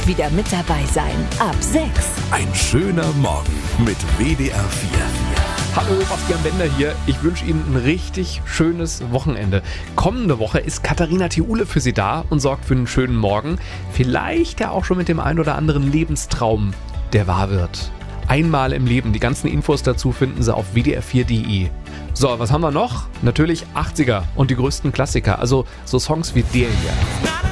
wieder mit dabei sein. Ab 6. Ein schöner Morgen mit WDR 4. Hallo, Bastian Bender hier. Ich wünsche Ihnen ein richtig schönes Wochenende. Kommende Woche ist Katharina Thiule für Sie da und sorgt für einen schönen Morgen. Vielleicht ja auch schon mit dem ein oder anderen Lebenstraum, der wahr wird. Einmal im Leben. Die ganzen Infos dazu finden Sie auf wdr4.de. So, was haben wir noch? Natürlich 80er und die größten Klassiker. Also so Songs wie der hier.